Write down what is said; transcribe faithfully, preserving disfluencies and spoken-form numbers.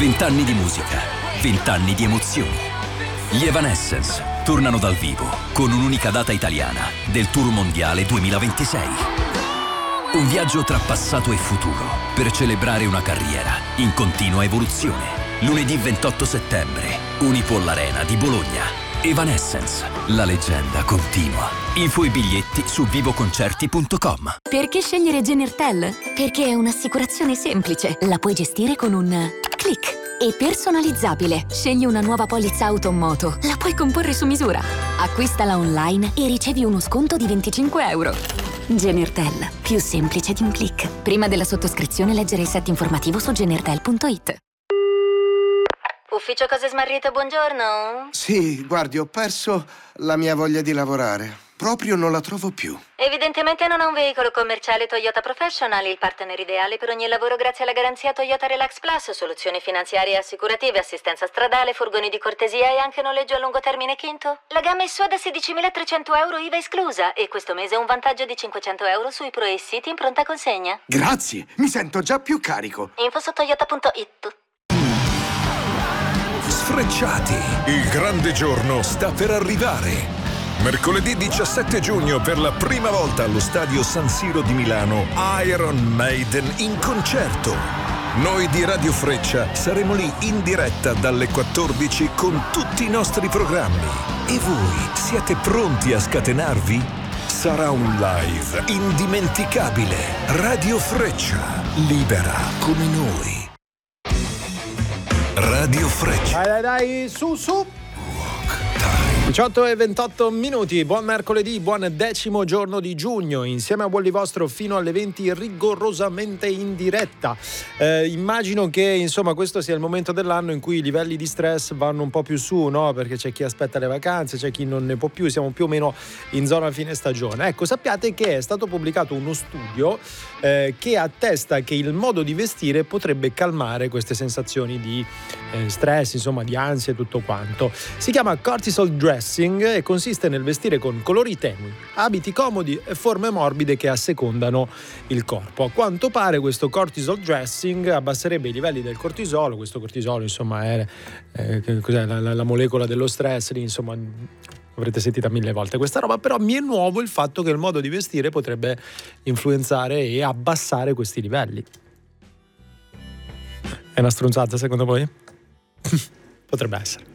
Vent'anni di musica, vent'anni di emozioni. Gli Evanescence tornano dal vivo con un'unica data italiana del Tour Mondiale duemilaventisei. Un viaggio tra passato e futuro per celebrare una carriera in continua evoluzione. Lunedì ventotto settembre, Unipol Arena di Bologna. Evanescence, la leggenda continua. Info e biglietti su vivoconcerti punto com. Perché scegliere Genertel? Perché è un'assicurazione semplice. La puoi gestire con un click. E personalizzabile. Scegli una nuova polizza auto o moto. La puoi comporre su misura. Acquistala online e ricevi uno sconto di venticinque euro. Genertel, più semplice di un click. Prima della sottoscrizione leggere il set informativo su genertel punto it. Ufficio Cose Smarrite, buongiorno. Sì, guardi, ho perso la mia voglia di lavorare. Proprio non la trovo più. Evidentemente non ha un veicolo commerciale Toyota Professional, il partner ideale per ogni lavoro grazie alla garanzia Toyota Relax Plus, soluzioni finanziarie e assicurative, assistenza stradale, furgoni di cortesia e anche noleggio a lungo termine quinto. La gamma è sua da sedicimilatrecento euro I V A esclusa e questo mese un vantaggio di cinquecento euro sui Pro e City in pronta consegna. Grazie, mi sento già più carico. Info su toyota punto it. Sfrecciati, il grande giorno sta per arrivare. Mercoledì diciassette giugno, per la prima volta allo stadio San Siro di Milano, Iron Maiden in concerto. Noi di Radio Freccia saremo lì in diretta dalle quattordici con tutti i nostri programmi. E voi siete pronti a scatenarvi? Sarà un live indimenticabile. Radio Freccia, libera come noi. Radio Freccia. Dai, dai, dai, su, su. diciotto e ventotto minuti, buon mercoledì, buon decimo giorno di giugno, insieme a Bolli Vostro fino alle venti rigorosamente in diretta. Eh, immagino che insomma questo sia il momento dell'anno in cui i livelli di stress vanno un po' più su, no? Perché c'è chi aspetta le vacanze, c'è chi non ne può più, siamo più o meno in zona fine stagione. Ecco, sappiate che è stato pubblicato uno studio eh, che attesta che il modo di vestire potrebbe calmare queste sensazioni di eh, stress, insomma di ansia e tutto quanto. Si chiama Cortisol Dressing e consiste nel vestire con colori tenui, abiti comodi e forme morbide che assecondano il corpo. A quanto pare questo cortisol dressing abbasserebbe i livelli del cortisolo. Questo cortisolo insomma è, è cos'è, la, la, la molecola dello stress lì, insomma avrete sentita mille volte questa roba, però mi è nuovo il fatto che il modo di vestire potrebbe influenzare e abbassare questi livelli. È una stronzata secondo voi? Potrebbe essere.